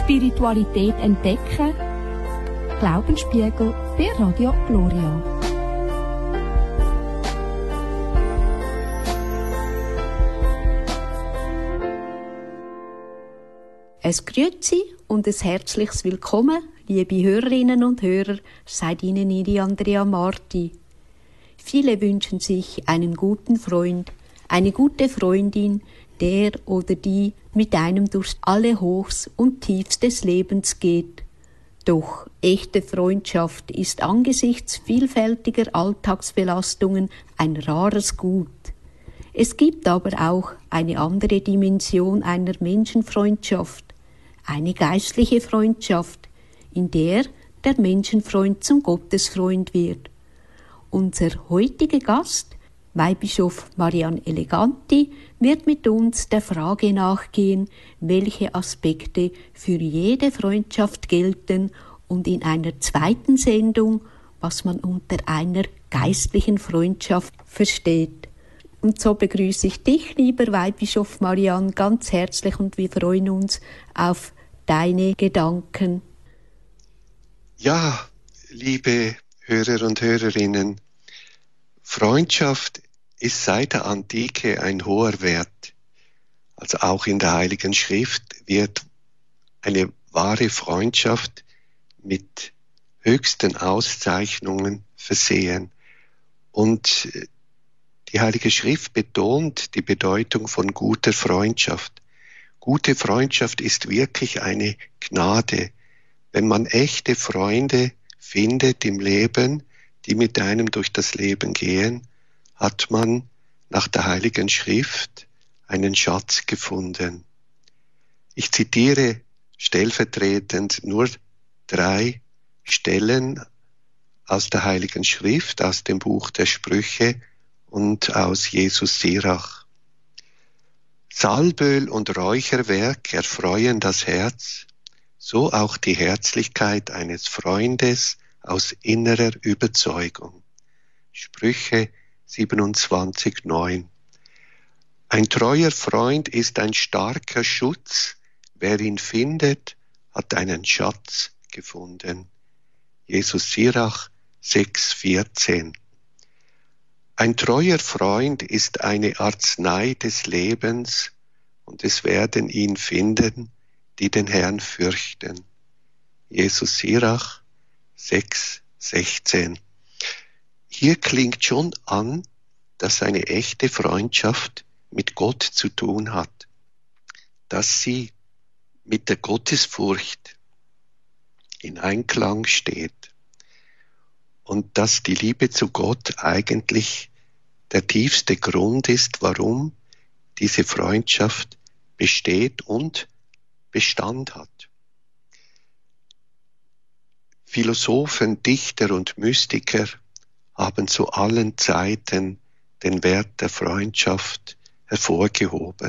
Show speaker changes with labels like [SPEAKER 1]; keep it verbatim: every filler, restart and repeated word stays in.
[SPEAKER 1] Spiritualität entdecken. Glaubensspiegel bei Radio Gloria.
[SPEAKER 2] Es Grüezi und ein herzliches Willkommen, liebe Hörerinnen und Hörer, sagt Ihnen Ihre Andrea Marti. Viele wünschen sich einen guten Freund, eine gute Freundin, der oder die mit einem durch alle Hochs und Tiefs des Lebens geht. Doch echte Freundschaft ist angesichts vielfältiger Alltagsbelastungen ein rares Gut. Es gibt aber auch eine andere Dimension einer Menschenfreundschaft, eine geistliche Freundschaft, in der der Menschenfreund zum Gottesfreund wird. Unser heutiger Gast, Weihbischof Marian Eleganti, wird mit uns der Frage nachgehen, welche Aspekte für jede Freundschaft gelten und in einer zweiten Sendung, was man unter einer geistlichen Freundschaft versteht. Und so begrüße ich dich, lieber Weihbischof Marian, ganz herzlich und wir freuen uns auf deine Gedanken.
[SPEAKER 3] Ja, liebe Hörer und Hörerinnen, Freundschaft ist seit der Antike ein hoher Wert. Also auch in der Heiligen Schrift wird eine wahre Freundschaft mit höchsten Auszeichnungen versehen. Und die Heilige Schrift betont die Bedeutung von guter Freundschaft. Gute Freundschaft ist wirklich eine Gnade, wenn man echte Freunde findet im Leben, die mit einem durch das Leben gehen, hat man nach der Heiligen Schrift einen Schatz gefunden. Ich zitiere stellvertretend nur drei Stellen aus der Heiligen Schrift, aus dem Buch der Sprüche und aus Jesus Sirach. Salböl und Räucherwerk erfreuen das Herz, so auch die Herzlichkeit eines Freundes aus innerer Überzeugung. Sprüche siebenundzwanzig neun. Ein treuer Freund ist ein starker Schutz, wer ihn findet, hat einen Schatz gefunden. Jesus Sirach sechs vierzehn. Ein treuer Freund ist eine Arznei des Lebens, und es werden ihn finden, die den Herrn fürchten. Jesus Sirach sechs sechzehn. Hier klingt schon an, dass eine echte Freundschaft mit Gott zu tun hat, dass sie mit der Gottesfurcht in Einklang steht und dass die Liebe zu Gott eigentlich der tiefste Grund ist, warum diese Freundschaft besteht und Bestand hat. Philosophen, Dichter und Mystiker haben zu allen Zeiten den Wert der Freundschaft hervorgehoben.